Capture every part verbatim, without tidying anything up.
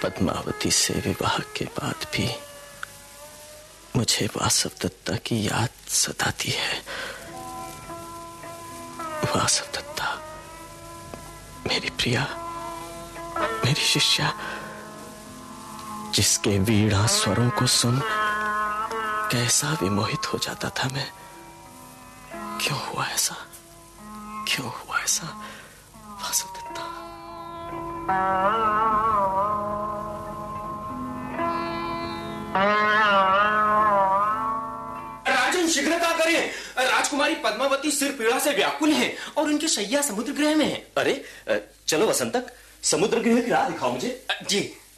पद्मावती से विवाह के बाद भी मुझे वासव दत्ता की याद सताती है। वासव दत्ता, मेरी प्रिया, मेरी शिष्या, जिसके वीणा स्वरों को सुन कैसा विमोहित हो जाता था मैं। क्यों हुआ ऐसा? क्यों हुआ ऐसा? वासव दत्ता। राजन, शीघ्रता करें। राजकुमारी पद्मावती सिर पीड़ा से व्याकुल है और उनकी शैया समुद्र गृह में है। अरे चलो वसंतक, समुद्र गृह की राह दिखाओ मुझे। जी,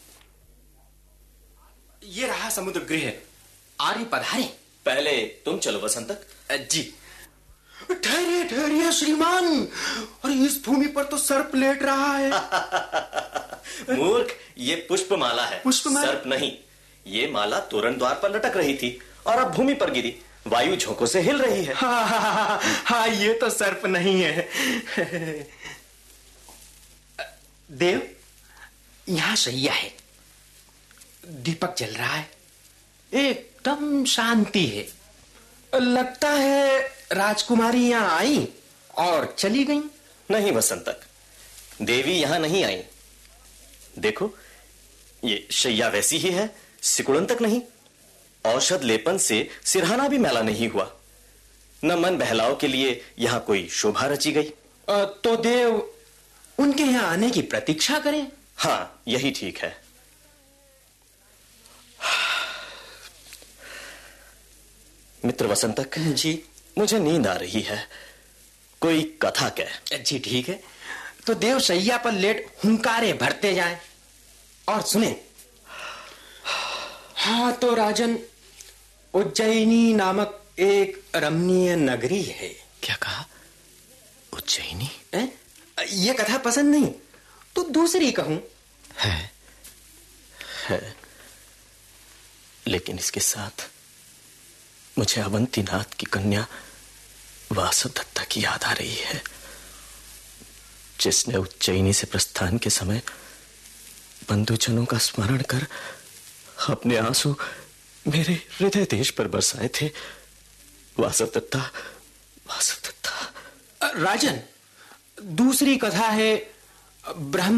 ये रहा समुद्र गृह। आर्य पधारे। पहले तुम चलो वसंतक। जी। ठहरिए ठहरिए श्रीमान, अरे इस भूमि पर तो सर्प लेट रहा है। मूर्ख, ये पुष्पमाला है, पुष्पमाला? सर्प नहीं। ये माला तोरण द्वार पर लटक रही थी और अब भूमि पर गिरी, वायु झोंकों से हिल रही है। हाँ, हाँ, हाँ, हाँ, ये तो सर्प नहीं है। देव, यहां शैया है, दीपक जल रहा है, एकदम शांति है। लगता है राजकुमारी यहां आई और चली गई। नहीं वसंतक, देवी यहां नहीं आई। देखो, ये शैया वैसी ही है, सिकुड़न तक नहीं। औषध लेपन से सिरहाना भी मैला नहीं हुआ। न मन बहलाव के लिए यहां कोई शोभा रची गई। तो देव उनके यहां आने की प्रतीक्षा करें। हाँ, यही ठीक है। मित्र वसंतक जी, मुझे नींद आ रही है, कोई कथा कह। जी ठीक है, तो देव शैया पर लेट हुंकारे भरते जाएं और सुने। हाँ तो राजन, उज्जैनी नामक एक रमणीय नगरी है। क्या कहा? उज्जैनी? है? ये कथा पसंद नहीं तो दूसरी कहूं। है, है, लेकिन इसके साथ मुझे अवंतीनाथ की कन्या वासव दत्ता की याद आ रही है, जिसने उज्जैनी से प्रस्थान के समय बंधुजनों का स्मरण कर अपने आंसू मेरे हृदय देश पर बरसाए थे। वासव दत्ता, वासव दत्ता। राजन, दूसरी कथा है ब्रह्म